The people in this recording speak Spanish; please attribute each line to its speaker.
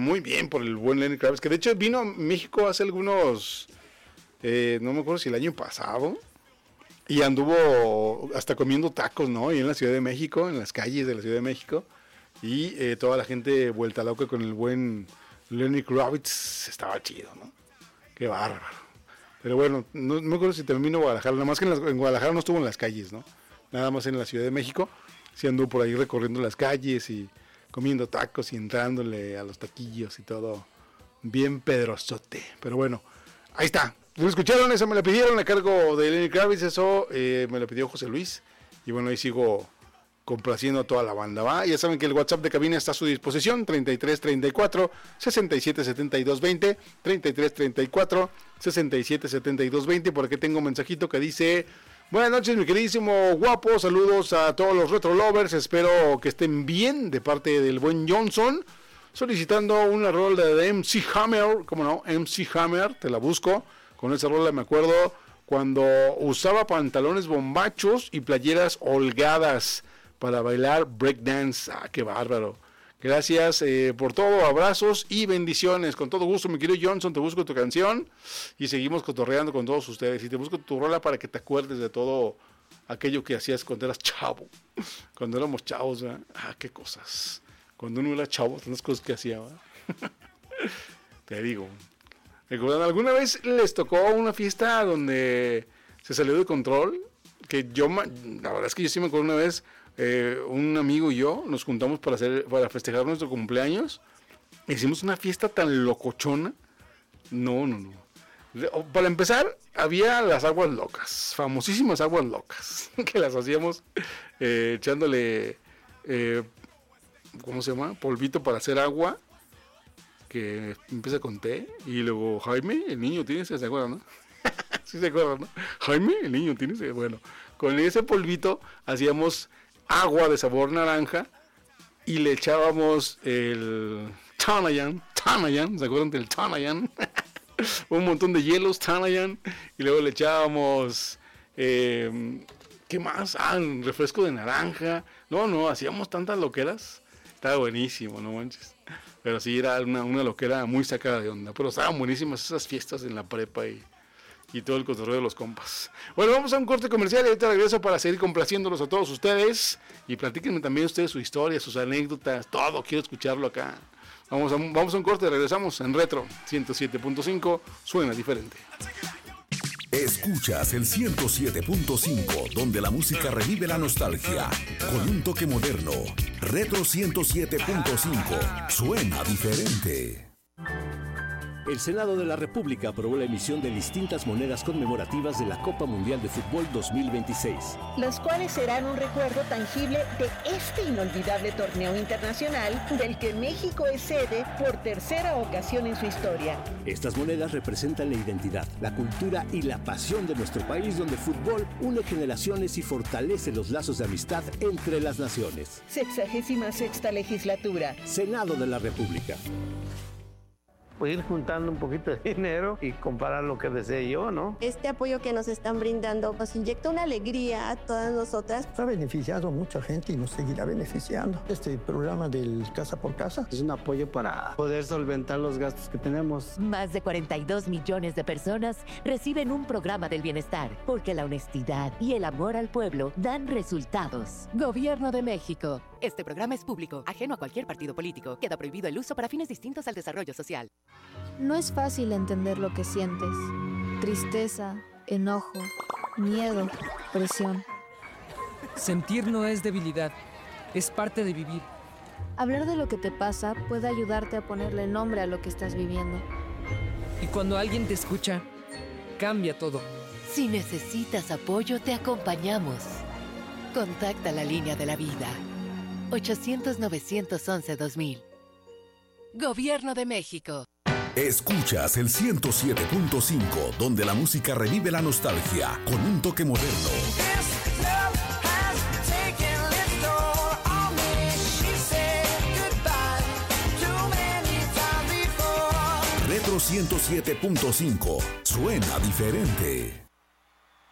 Speaker 1: muy bien por el buen Lenny Kravitz, que de hecho vino a México hace algunos, no me acuerdo si el año pasado, y anduvo hasta comiendo tacos, ¿no? Y en la Ciudad de México, en las calles de la Ciudad de México, y toda la gente vuelta loca con el buen Lenny Kravitz. Estaba chido, ¿no? Qué bárbaro. Pero bueno, no me acuerdo si terminó Guadalajara, nada más que en Guadalajara no estuvo en las calles, ¿no? Nada más en la Ciudad de México, sí anduvo por ahí recorriendo las calles y comiendo tacos y entrándole a los taquillos y todo, bien pedrosote. Pero bueno, ahí está. ¿Lo escucharon? Eso me lo pidieron a cargo de Lenny Kravitz, eso me lo pidió José Luis. Y bueno, ahí sigo complaciendo a toda la banda, ¿va? Ya saben que el WhatsApp de cabina está a su disposición, 33 34 67 72 20, 33 34 67 72 20. Por aquí tengo un mensajito que dice: buenas noches, mi queridísimo guapo, saludos a todos los retro lovers, espero que estén bien, de parte del buen Johnson, solicitando una rola de MC Hammer. ¿Cómo no? MC Hammer, te la busco. Con esa rola me acuerdo cuando usaba pantalones bombachos y playeras holgadas para bailar breakdance. Ah, qué bárbaro. Gracias por todo, abrazos y bendiciones. Con todo gusto, mi querido Johnson, te busco tu canción y seguimos cotorreando con todos ustedes. Y te busco tu rola para que te acuerdes de todo aquello que hacías cuando eras chavo. Cuando éramos chavos, ¿verdad? Ah, qué cosas. Cuando uno era chavo, tantas cosas que hacía, ¿verdad? Te digo. ¿Recuerdan? ¿Alguna vez les tocó una fiesta donde se salió de control? Que yo, la verdad es que yo sí me acuerdo una vez, un amigo y yo nos juntamos para festejar nuestro cumpleaños. Hicimos una fiesta tan locochona. No. Para empezar, había las aguas locas, famosísimas aguas locas, que las hacíamos echándole, ¿cómo se llama? Polvito para hacer agua, que empieza con T, y luego Jaime, el niño tiene ese, ¿se acuerdan, no? Sí se acuerdan, ¿no? Jaime, el niño tiene ese, bueno, con ese polvito hacíamos agua de sabor naranja y le echábamos el Tanayan, ¿se acuerdan del Tanayan? Un montón de hielos Tanayan, y luego le echábamos, ¿qué más? Un refresco de naranja. No, hacíamos tantas loqueras, estaba buenísimo, no manches. Pero sí, era una loquera muy sacada de onda. Pero estaban buenísimas esas fiestas en la prepa y todo el cotorreo de los compas. Bueno, vamos a un corte comercial y ahorita regreso para seguir complaciéndolos a todos ustedes. Y platíquenme también ustedes su historia, sus anécdotas, todo. Quiero escucharlo acá. Vamos a un corte, regresamos en Retro 107.5. Suena diferente.
Speaker 2: Escuchas el 107.5, donde la música revive la nostalgia con un toque moderno. Retro 107.5, suena diferente.
Speaker 3: El Senado de la República aprobó la emisión de distintas monedas conmemorativas de la Copa Mundial de Fútbol 2026.
Speaker 4: Los cuales serán un recuerdo tangible de este inolvidable torneo internacional del que México es sede por tercera ocasión en su historia.
Speaker 3: Estas monedas representan la identidad, la cultura y la pasión de nuestro país, donde el fútbol une generaciones y fortalece los lazos de amistad entre las naciones.
Speaker 4: 66ª legislatura.
Speaker 3: Senado de la República.
Speaker 5: Pues ir juntando un poquito de dinero y comprar lo que desee yo, ¿no?
Speaker 6: Este apoyo que nos están brindando nos inyecta una alegría a todas nosotras.
Speaker 7: Ha beneficiado a mucha gente y nos seguirá beneficiando. Este programa del Casa por Casa
Speaker 5: es un apoyo para poder solventar los gastos que tenemos.
Speaker 8: Más de 42 millones de personas reciben un programa del bienestar, porque la honestidad y el amor al pueblo dan resultados. Gobierno de México. Este programa es público, ajeno a cualquier partido político. Queda prohibido el uso para fines distintos al desarrollo social.
Speaker 9: No es fácil entender lo que sientes. Tristeza, enojo, miedo, presión.
Speaker 10: Sentir no es debilidad, es parte de vivir.
Speaker 9: Hablar de lo que te pasa puede ayudarte a ponerle nombre a lo que estás viviendo.
Speaker 10: Y cuando alguien te escucha, cambia todo.
Speaker 8: Si necesitas apoyo, te acompañamos. Contacta la línea de la vida. 800-911-2000. Gobierno de México.
Speaker 2: Escuchas el 107.5, donde la música revive la nostalgia con un toque moderno. Retro 107.5, suena diferente.